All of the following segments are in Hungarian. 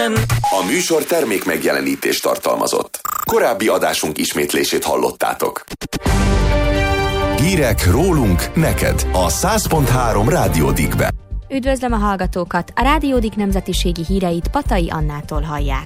szívem. A műsor termék megjelenítést tartalmazott. Korábbi adásunk ismétlését hallottátok. Hírek rólunk neked a 100.3 Rádió Dickben. Üdvözlöm a hallgatókat! A Rádió Dick nemzetiségi híreit Patai Annától hallják.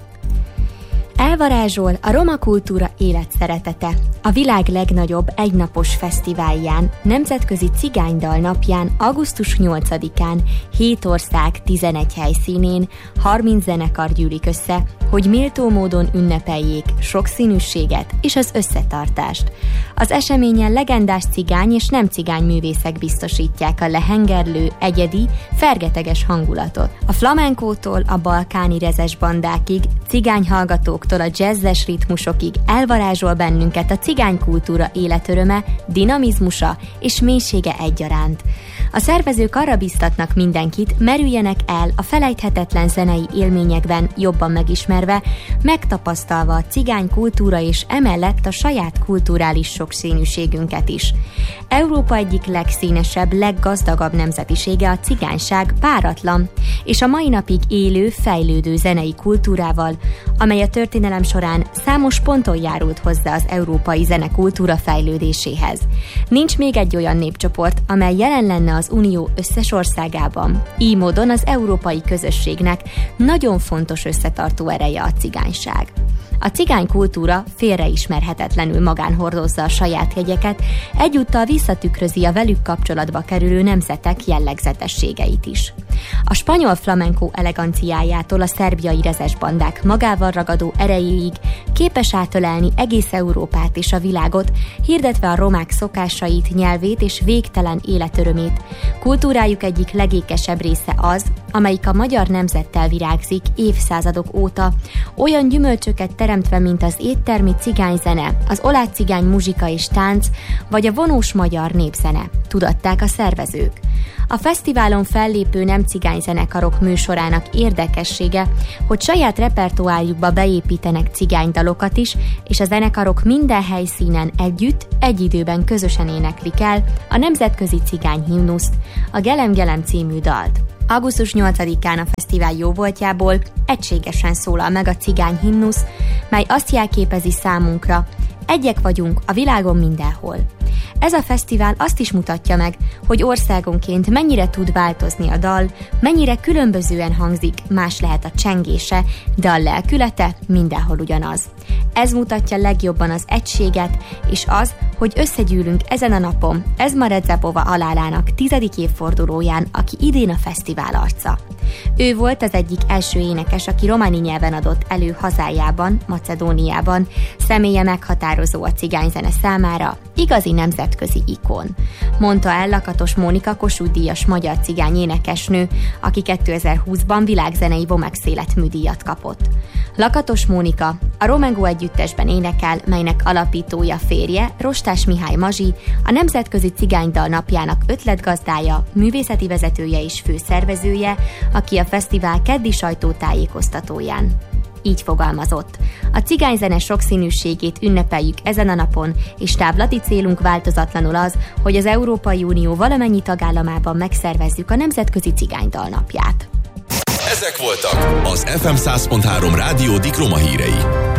Elvarázsol a roma kultúra életszeretete. A világ legnagyobb egynapos fesztiválján, Nemzetközi Cigánydal napján, augusztus 8-án 7 ország 11 helyszínén 30 zenekar gyűlik össze, hogy méltó módon ünnepeljék sokszínűséget és az összetartást. Az eseményen legendás cigány és nem cigány művészek biztosítják a lehengerlő, egyedi, fergeteges hangulatot. A flamenkótól a balkáni rezes bandákig, cigány hallgatóktól a jazzes ritmusokig elvarázsol bennünket a cigánykultúra életöröme, dinamizmusa és mélysége egyaránt. A szervezők arra biztatnak mindenkit, merüljenek el a felejthetetlen zenei élményekben, jobban megismerve, megtapasztalva a cigány kultúra és emellett a saját kulturális sokszínűségünket is. Európa egyik legszínesebb, leggazdagabb nemzetisége a cigányság, páratlan, és a mai napig élő, fejlődő zenei kultúrával, amely a történelem során számos ponton járult hozzá az európai zenekultúra fejlődéséhez. Nincs még egy olyan népcsoport, amely jelen lenne az Unió összes országában. Így módon az európai közösségnek nagyon fontos összetartó ereje a cigányság. A cigány kultúra félreismerhetetlenül magán hordozza a saját jegyeket, egyúttal visszatükrözi a velük kapcsolatba kerülő nemzetek jellegzetességeit is. A spanyol flamenco eleganciájától a szerbiai rezes bandák magával ragadó erejéig képes átölelni egész Európát és a világot, hirdetve a romák szokásait, nyelvét és végtelen életörömét. Kultúrájuk egyik legékesebb része az, amelyik a magyar nemzettel virágzik évszázadok óta, olyan gyümölcsöket teremtve, mint az éttermi cigányzene, az oláh cigány muzsika és tánc, vagy a vonós magyar népzene, tudatták a szervezők. A fesztiválon fellépő nem cigányzenekarok műsorának érdekessége, hogy saját repertoárjukba beépítenek cigánydalokat is, és a zenekarok minden helyszínen együtt, egy időben közösen éneklik el a nemzetközi cigányhimnuszt, a Gelem Gelem című dalt. Augusztus 8-án a fesztivál jóvoltjából egységesen szólal meg a cigányhimnusz, mely azt jelképezi számunkra, egyek vagyunk a világon mindenhol. Ez a fesztivál azt is mutatja meg, hogy országonként mennyire tud változni a dal, mennyire különbözően hangzik, más lehet a csengése, de a lelkülete mindenhol ugyanaz. Ez mutatja legjobban az egységet, és az, hogy összegyűlünk ezen a napon, ez ma Redzepova halálának 10. évfordulóján, aki idén a fesztivál arca. Ő volt az egyik első énekes, aki románi nyelven adott elő hazájában, Macedóniában, személye meghatározó a cigányzene számára, igazi nemzetközi ikon. Mondta el Lakatos Mónika Kossuth-díjas magyar cigány énekesnő, aki 2020-ban világzenei Vomex életműdíjat kapott. Lakatos Mónika a Romengo együttesben énekel, melynek alapítója férje, Rostás Mihály Mazsi, a Nemzetközi Cigánydal napjának ötletgazdája, művészeti vezetője és főszervezője, aki a fesztivál keddi sajtótájékoztatóján így fogalmazott. A cigányzene sokszínűségét ünnepeljük ezen a napon, és távlati célunk változatlanul az, hogy az Európai Unió valamennyi tagállamában megszervezzük a Nemzetközi Cigánydal napját. Ezek voltak az FM 100.3 Rádió Dick roma hírei.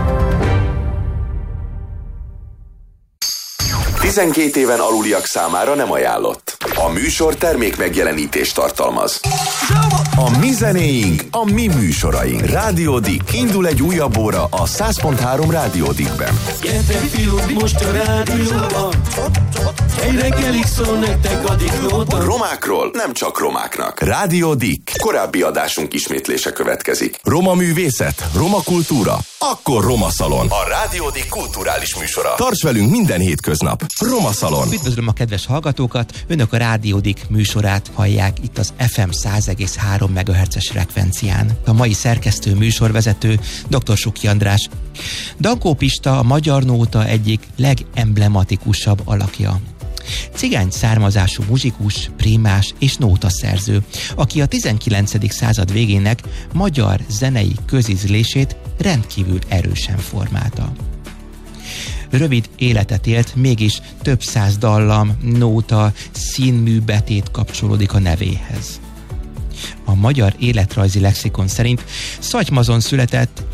12 éven aluliak számára nem ajánlott. A műsor termék megjelenítést tartalmaz. A mi zenéink, a mi műsoraink. Rádió Dick. Indul egy újabb óra a 100.3 Rádió Dickben. Gyertek fiúk, most a rádióban. Egy reggelig szól nektek a Dicknóta. Romákról nem csak romáknak. Rádió Dick. Korábbi adásunk ismétlése következik. Roma művészet, roma kultúra, akkor Roma Szalon. A Rádió Dick kulturális műsora. Tarts velünk minden hétköznap. Roma Szalon. Üdvözlöm a kedves hallgatókat! Önök a Rádió Dick műsorát hallják itt az FM 100,3 MHz-es frekvencián. A mai szerkesztő műsorvezető Dr. Suki András. Dankó Pista a magyar nóta egyik legemblematikusabb alakja. Cigány származású muzsikus, prímás és nótaszerző, aki a 19. század végének magyar zenei közízlését rendkívül erősen formálta. Rövid életet élt, mégis több száz dallam, nóta, színmű betét kapcsolódik a nevéhez. A Magyar Életrajzi Lexikon szerint Szatymazon született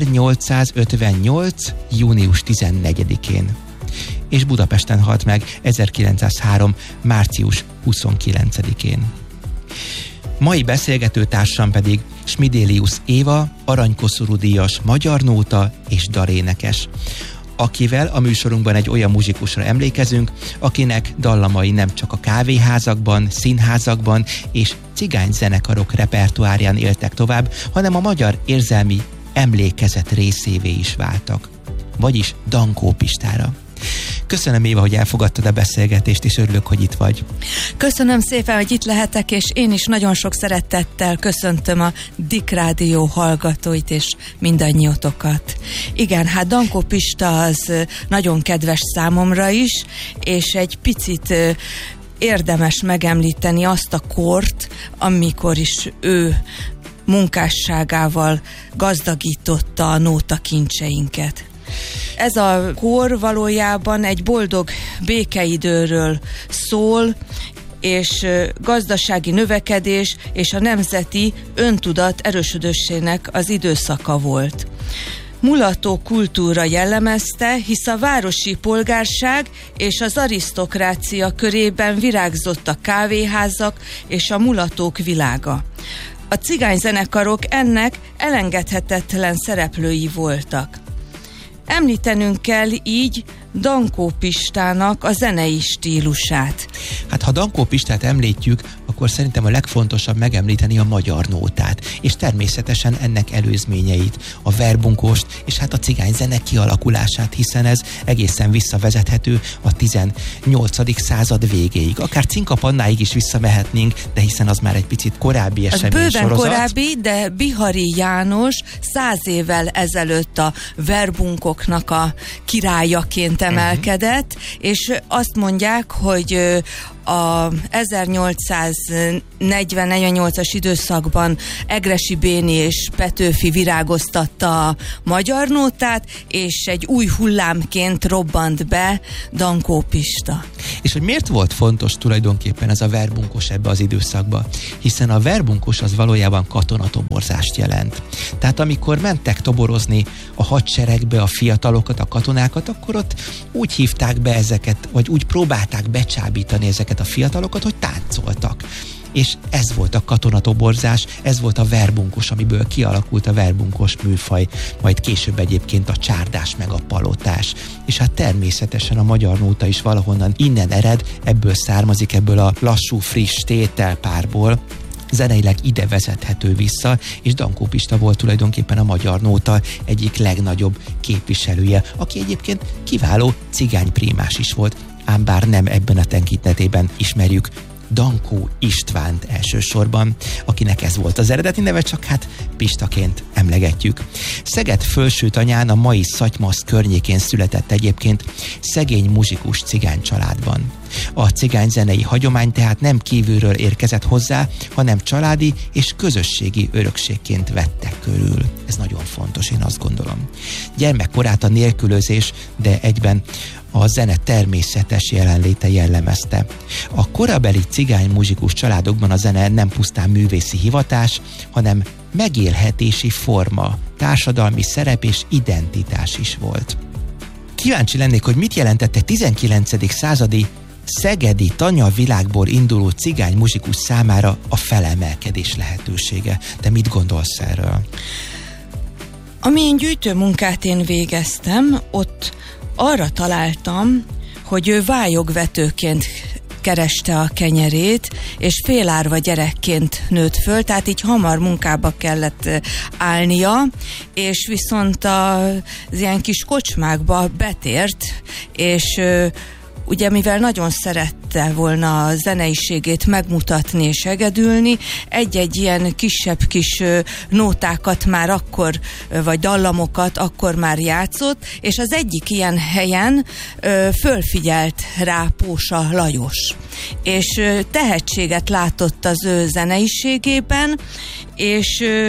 1858. június 14-én, és Budapesten halt meg 1903. március 29-én. Mai beszélgetőtársam pedig Smidélius Éva, aranykoszorú díjas magyar nóta és dalénekes, akivel a műsorunkban egy olyan muzsikusra emlékezünk, akinek dallamai nem csak a kávéházakban, színházakban és cigányzenekarok repertoárján éltek tovább, hanem a magyar érzelmi emlékezet részévé is váltak. Vagyis Dankó Pistára. Köszönöm, Éva, hogy elfogadtad a beszélgetést, és örülök, hogy itt vagy. Köszönöm szépen, hogy itt lehetek, és én is nagyon sok szeretettel köszöntöm a Dick Rádió hallgatóit és mindannyiótokat. Igen, hát Dankó Pista az nagyon kedves számomra is, és egy picit érdemes megemlíteni azt a kort, amikor is ő munkásságával gazdagította a nótakincseinket. Ez a kor valójában egy boldog békeidőről szól, és gazdasági növekedés és a nemzeti öntudat erősödésének az időszaka volt. Mulató kultúra jellemezte, hisz a városi polgárság és az arisztokrácia körében virágzott a kávéházak és a mulatók világa. A cigányzenekarok ennek elengedhetetlen szereplői voltak. Említenünk kell így Dankó Pistának a zenei stílusát. Hát ha Dankó Pistát említjük, akkor szerintem a legfontosabb megemlíteni a magyar nótát, és természetesen ennek előzményeit, a verbunkost, és hát a cigányzene kialakulását, hiszen ez egészen visszavezethető a 18. század végéig. Akár Cinka Pannáig is visszamehetnénk, de hiszen az már egy picit korábbi eseménysorozat. Bőven korábbi, de Bihari János 100 évvel ezelőtt a verbunkoknak a királyaként emelkedett, és azt mondják, hogy a 1840-48-as időszakban Egressy Béni és Petőfi virágoztatta a magyar nótát, és egy új hullámként robbant be Dankó Pista. És hogy miért volt fontos tulajdonképpen ez a verbunkos ebbe az időszakba? Hiszen a verbunkos az valójában katonatoborzást jelent. Tehát amikor mentek toborozni a hadseregbe a fiatalokat, a katonákat, akkor ott úgy hívták be ezeket, vagy úgy próbálták becsábítani ezeket a fiatalokat, hogy táncoltak. És ez volt a katonatoborzás, ez volt a verbunkos, amiből kialakult a verbunkos műfaj, majd később egyébként a csárdás meg a palotás. És hát természetesen a magyar nóta is valahonnan innen ered, ebből származik, ebből a lassú, friss tételpárból, zeneileg ide vezethető vissza, és Dankó Pista volt tulajdonképpen a magyar nóta egyik legnagyobb képviselője, aki egyébként kiváló cigányprímás is volt, ám bár nem ebben a tekintetében ismerjük Dankó Istvánt elsősorban, akinek ez volt az eredeti neve, csak hát Pistaként emlegetjük. Szeged Fölsőtanyán, a mai Szatymasz környékén született egyébként szegény muzsikus cigány családban. A cigányzenei hagyomány tehát nem kívülről érkezett hozzá, hanem családi és közösségi örökségként vette körül. Ez nagyon fontos, én azt gondolom. Gyermekkorát a nélkülözés, de egyben a zene természetes jelenléte jellemezte. A korabeli cigány muzsikus családokban a zene nem pusztán művészi hivatás, hanem megélhetési forma, társadalmi szerep és identitás is volt. Kíváncsi lennék, hogy mit jelentett egy 19. századi szegedi tanyavilágból induló cigány muzsikus számára a felemelkedés lehetősége. Te mit gondolsz erről? Amilyen gyűjtőmunkát én végeztem, ott arra találtam, hogy ő vályogvetőként kereste a kenyerét, és félárva gyerekként nőtt föl, tehát így hamar munkába kellett állnia, és viszont az ilyen kis kocsmákba betért, és ugye mivel nagyon szerette volna a zeneiségét megmutatni és egedülni, egy-egy ilyen kisebb kis nótákat már akkor, vagy dallamokat akkor már játszott, és az egyik ilyen helyen fölfigyelt rá Pósa Lajos, és tehetséget látott az ő zeneiségében, és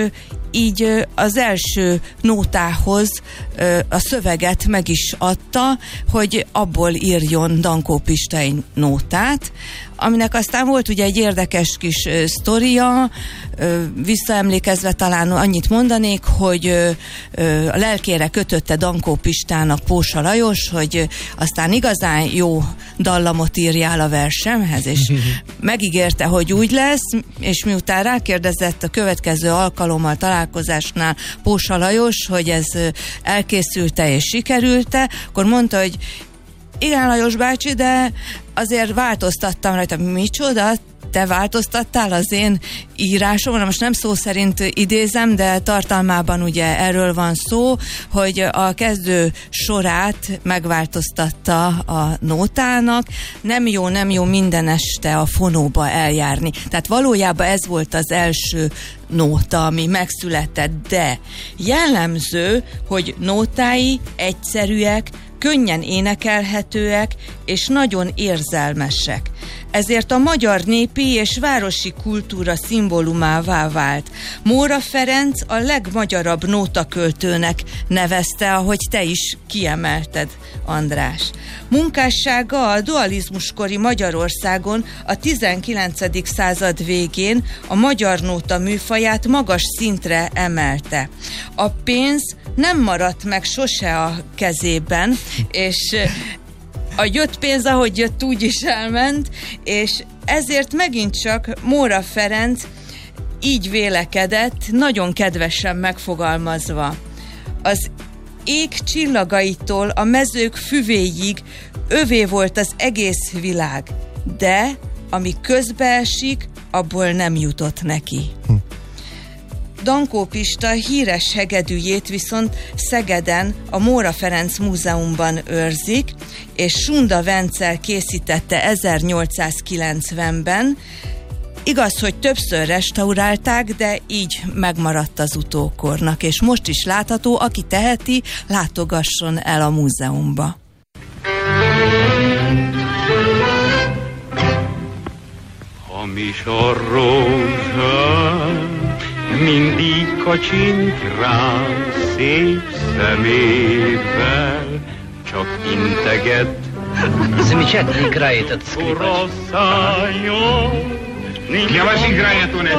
így az első nótához a szöveget meg is adta, hogy abból írjon Dankó Pista egy nótát, aminek aztán volt ugye egy érdekes kis sztoria, visszaemlékezve talán annyit mondanék, hogy a lelkére kötötte Dankó Pistának Pósa Lajos, hogy aztán igazán jó dallamot írjál a versemhez, és megígérte, hogy úgy lesz, és miután rákérdezett a következő alkalommal találkozásnál Pósa Lajos, hogy ez elkészült-e és sikerült-e, akkor mondta, hogy igen, Lajos bácsi, de azért változtattam rajta. Micsoda? Te változtattál az én írásomon? Most nem szó szerint idézem, de tartalmában ugye erről van szó, hogy a kezdő sorát megváltoztatta a nótának. Nem jó minden este a fonóba eljárni. Tehát valójában ez volt az első nóta, ami megszületett, de jellemző, hogy nótái egyszerűek, könnyen énekelhetőek és nagyon érzelmesek. Ezért a magyar népi és városi kultúra szimbólumává vált. Móra Ferenc a legmagyarabb nótaköltőnek nevezte, ahogy te is kiemelted, András. Munkássága a dualizmuskori Magyarországon a 19. század végén a magyar nóta műfaját magas szintre emelte. A pénz nem maradt meg sose a kezében, és a jött pénz, ahogy jött, úgy is elment, és ezért megint csak Móra Ferenc így vélekedett, nagyon kedvesen megfogalmazva. Az ég csillagaitól a mezők füvéig övé volt az egész világ, de ami közbeesik, abból nem jutott neki. Dankó Pista híres hegedűjét viszont Szegeden a Móra Ferenc Múzeumban őrzik, és Sunda Vencel készítette 1890-ben. Igaz, hogy többször restaurálták, de így megmaradt az utókornak, és most is látható, aki teheti, látogasson el a múzeumba. Hamis a rózsám, mindig kacsint rám szép szemével, csak integet. Замечательно играет этот скрипач. Я вас играю,